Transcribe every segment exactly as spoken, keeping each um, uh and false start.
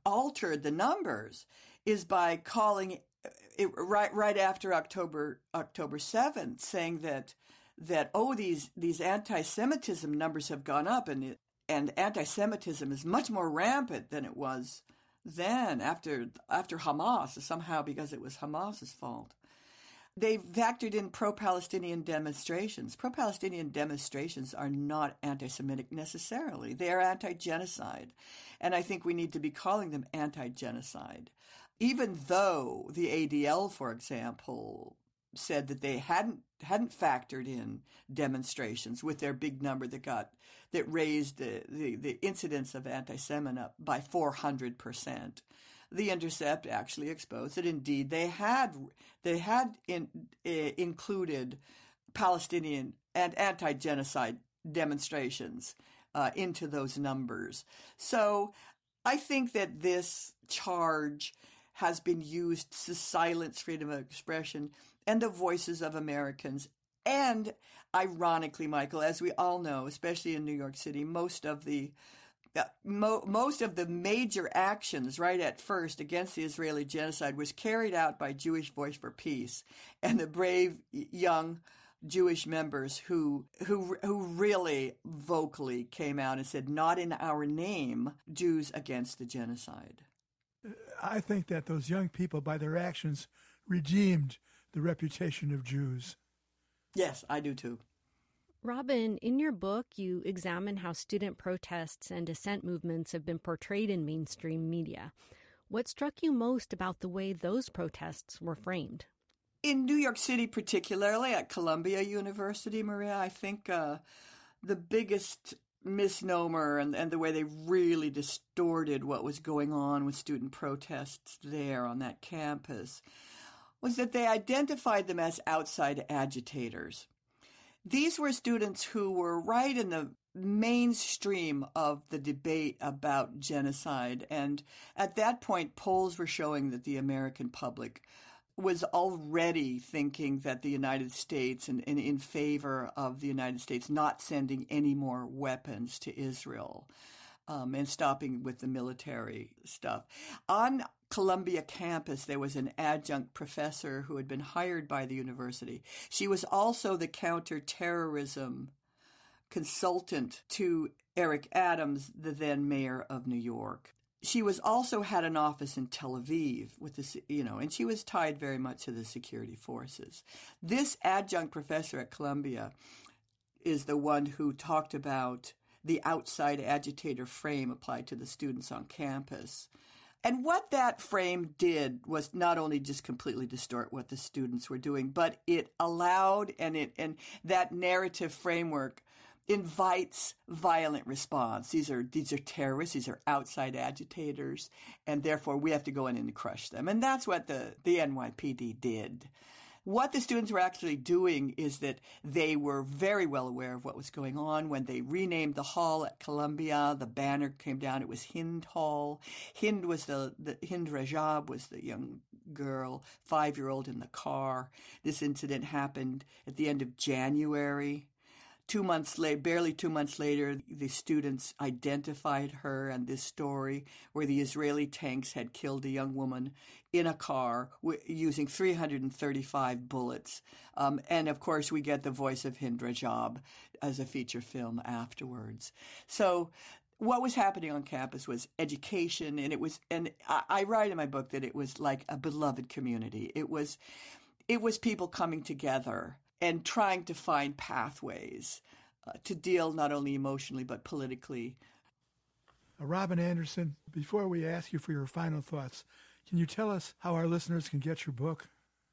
altered the numbers is by calling it right right after October October seventh, saying that that oh these these anti-Semitism numbers have gone up, and it, and anti-Semitism is much more rampant than it was then after after Hamas, somehow because it was Hamas's fault. They factored in pro-Palestinian demonstrations. Pro-Palestinian demonstrations are not anti-Semitic necessarily. They are anti-genocide. And I think we need to be calling them anti-genocide. Even though the A D L, for example, said that they hadn't hadn't factored in demonstrations with their big number that got that raised the, the, the incidence of anti-Semitism up by four hundred percent. The Intercept actually exposed that indeed they had they had in, uh, included Palestinian and anti-genocide demonstrations uh, into those numbers. So I think that this charge has been used to silence freedom of expression and the voices of Americans. And ironically, Michael, as we all know, especially in New York City, most of the Uh, mo- most of the major actions right at first against the Israeli genocide was carried out by Jewish Voice for Peace and the brave young Jewish members who who who really vocally came out and said, "Not in our name, Jews against the genocide." I think that those young people, by their actions, redeemed the reputation of Jews. Yes, I do too. Robin, in your book, you examine how student protests and dissent movements have been portrayed in mainstream media. What struck you most about the way those protests were framed? In New York City, particularly at Columbia University, Maria, I think uh, the biggest misnomer and, and the way they really distorted what was going on with student protests there on that campus was that they identified them as outside agitators. These were students who were right in the mainstream of the debate about genocide. And at that point, polls were showing that the American public was already thinking that the United States and, and in favor of the United States not sending any more weapons to Israel um, and stopping with the military stuff. On Columbia campus, there was an adjunct professor who had been hired by the university. She was also the counterterrorism consultant to Eric Adams, the then mayor of New York. She was also had an office in Tel Aviv with the, you know, and she was tied very much to the security forces. This adjunct professor at Columbia is the one who talked about the outside agitator frame applied to the students on campus. And what that frame did was not only just completely distort what the students were doing, but it allowed and it and that narrative framework invites violent response. These are these are terrorists, these are outside agitators, and therefore we have to go in and crush them. And that's what the, the N Y P D did. What the students were actually doing is that they were very well aware of what was going on. When they renamed the hall at Columbia, the banner came down. It was Hind Hall. Hind was the, the Hind Rajab was the young girl, five-year-old in the car. This incident happened at the end of January. Two months later, barely two months later, the students identified her and this story where the Israeli tanks had killed a young woman in a car w- using three hundred thirty-five bullets. Um, and of course, we get the voice of Hind Rajab as a feature film afterwards. So what was happening on campus was education, and it was, and I, I write in my book that it was like a beloved community. It was, it was people coming together and trying to find pathways uh, to deal not only emotionally but politically. Uh, Robin Anderson, before we ask you for your final thoughts, can you tell us how our listeners can get your book?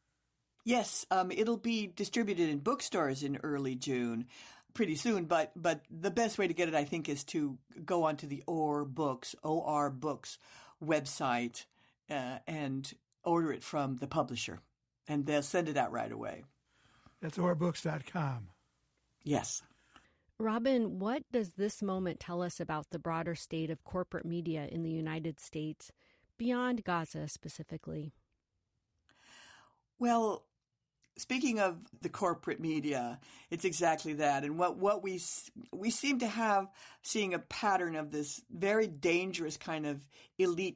Yes, um, it'll be distributed in bookstores in early June, pretty soon. But but the best way to get it, I think, is to go onto the O R Books, O R Books website uh, and order it from the publisher, and they'll send it out right away. That's O R books dot com. Yes. Robin, what does this moment tell us about the broader state of corporate media in the United States, beyond Gaza specifically? Well, speaking of the corporate media, it's exactly that. And what, what we we seem to have seeing a pattern of this very dangerous kind of elite